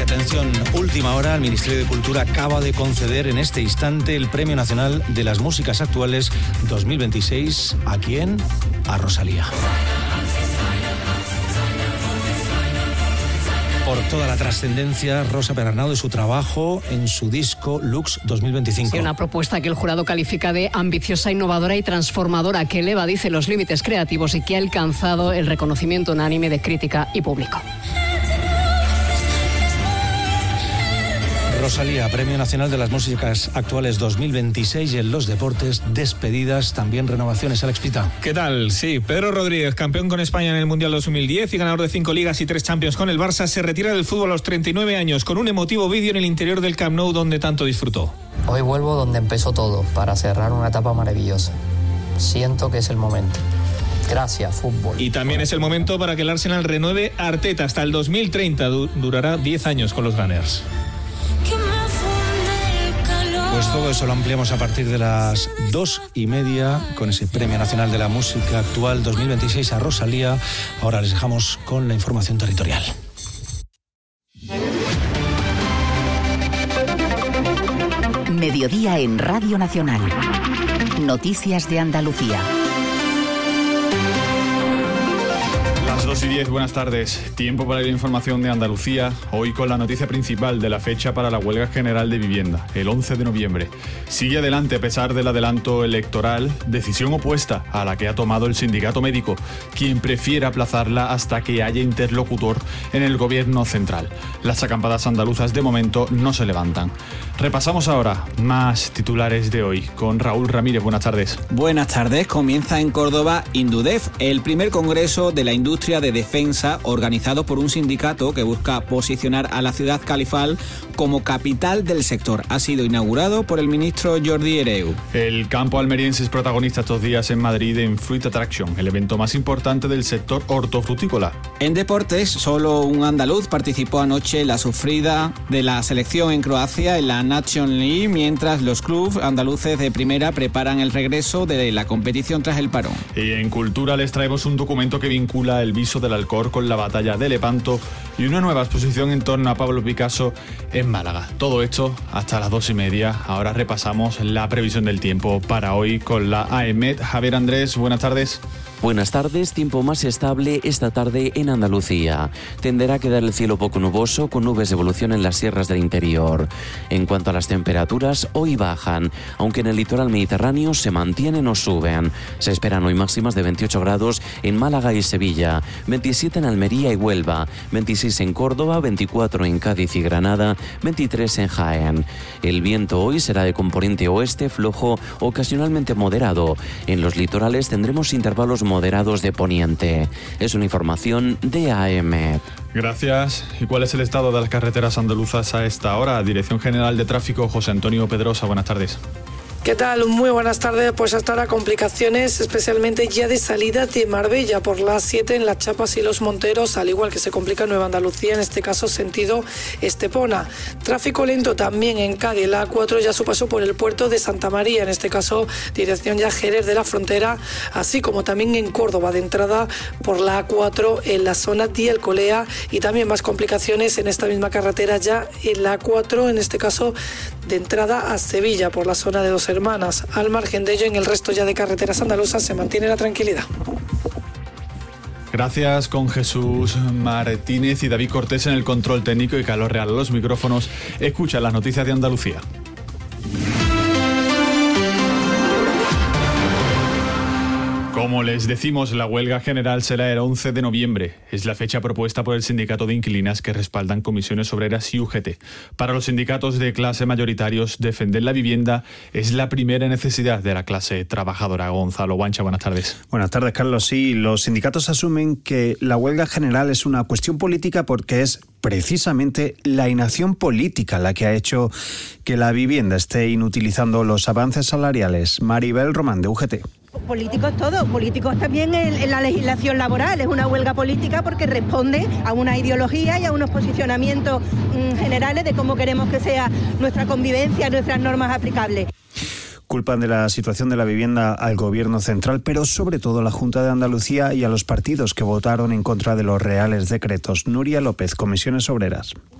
Y atención, última hora, el Ministerio de Cultura acaba de conceder en este instante el Premio Nacional de las Músicas Actuales 2026. ¿A quién? A Rosalía. Por toda la trascendencia, Rosa Perarnau, de su trabajo en su disco Lux 2025. Sí, una propuesta que el jurado califica de ambiciosa, innovadora y transformadora, que eleva, dice, los límites creativos y que ha alcanzado el reconocimiento unánime de crítica y público. Rosalía, Premio Nacional de las Músicas Actuales 2026, y en los deportes, despedidas, también renovaciones. Alex Pita. ¿Qué tal? Sí, Pedro Rodríguez, campeón con España en el Mundial 2010 y ganador de 5 ligas y 3 Champions con el Barça, se retira del fútbol a los 39 años con un emotivo vídeo en el interior del Camp Nou donde tanto disfrutó. Hoy vuelvo donde empezó todo, para cerrar una etapa maravillosa. Siento que es el momento. Gracias, fútbol. Y también es el momento para que el Arsenal renueve a Arteta hasta el 2030. Durará 10 años con los Gunners. Pues todo eso lo ampliamos a partir de las 2:30 con ese Premio Nacional de la Música Actual 2026 a Rosalía. Ahora les dejamos con la información territorial. Mediodía en Radio Nacional. Noticias de Andalucía. 2:10, buenas tardes. Tiempo para la información de Andalucía, hoy con la noticia principal de la fecha para la huelga general de vivienda, el 11 de noviembre. Sigue adelante a pesar del adelanto electoral, decisión opuesta a la que ha tomado el sindicato médico, quien prefiere aplazarla hasta que haya interlocutor en el gobierno central. Las acampadas andaluzas de momento no se levantan. Repasamos ahora más titulares de hoy con Raúl Ramírez. Buenas tardes. Buenas tardes. Comienza en Córdoba Indudef, el primer congreso de la industria de defensa organizado por un sindicato que busca posicionar a la ciudad califal como capital del sector. Ha sido inaugurado por el ministro Jordi Hereu. El campo almeriense es protagonista estos días en Madrid en Fruit Attraction, el evento más importante del sector hortofrutícola. En deportes, solo un andaluz participó anoche en la sufrida de la selección en Croacia en la Nation League, mientras los clubes andaluces de primera preparan el regreso de la competición tras el parón. Y en cultura les traemos un documento que vincula el viso del Alcor con la batalla de Lepanto y una nueva exposición en torno a Pablo Picasso en Málaga. Todo esto hasta las 2:30. Ahora repasamos la previsión del tiempo para hoy con la AEMET. Javier Andrés, buenas tardes. Buenas tardes, tiempo más estable esta tarde en Andalucía. Tenderá a quedar el cielo poco nuboso con nubes de evolución en las sierras del interior. En cuanto a las temperaturas, hoy bajan, aunque en el litoral mediterráneo se mantienen o suben. Se esperan hoy máximas de 28 grados en Málaga y Sevilla, 27 en Almería y Huelva, 26 en Córdoba, 24 en Cádiz y Granada, 23 en Jaén. El viento hoy será de componente oeste, flojo, ocasionalmente moderado. En los litorales tendremos intervalos moderados de poniente. Es una información de AEMET. Gracias. ¿Y cuál es el estado de las carreteras andaluzas a esta hora? Dirección General de Tráfico, José Antonio Pedrosa, buenas tardes. ¿Qué tal? Muy buenas tardes. Pues hasta ahora complicaciones, especialmente ya de salida de Marbella por la A7 en Las Chapas y Los Monteros, al igual que se complica Nueva Andalucía, en este caso sentido Estepona. Tráfico lento también en Cádiz, la A4 ya su paso por el puerto de Santa María, en este caso dirección ya Jerez de la Frontera, así como también en Córdoba de entrada por la A4 en la zona de Alcolea, y también más complicaciones en esta misma carretera ya en la A4, en este caso de entrada a Sevilla por la zona de Dos Hermanas. Al margen de ello, en el resto ya de carreteras andaluzas se mantiene la tranquilidad. Gracias, con Jesús Martínez y David Cortés en el control técnico y Carlos Real a los micrófonos. Escucha las noticias de Andalucía. Como les decimos, la huelga general será el 11 de noviembre. Es la fecha propuesta por el sindicato de inquilinas que respaldan comisiones obreras y UGT. Para los sindicatos de clase mayoritarios, defender la vivienda es la primera necesidad de la clase trabajadora. Gonzalo Guancha, buenas tardes. Buenas tardes, Carlos. Sí, los sindicatos asumen que la huelga general es una cuestión política porque es precisamente la inacción política la que ha hecho que la vivienda esté inutilizando los avances salariales. Maribel Román, de UGT. Políticos todos, políticos también en la legislación laboral. Es una huelga política porque responde a una ideología y a unos posicionamientos generales de cómo queremos que sea nuestra convivencia, nuestras normas aplicables. Culpan de la situación de la vivienda al Gobierno central, pero sobre todo a la Junta de Andalucía y a los partidos que votaron en contra de los reales decretos. Nuria López, Comisiones Obreras.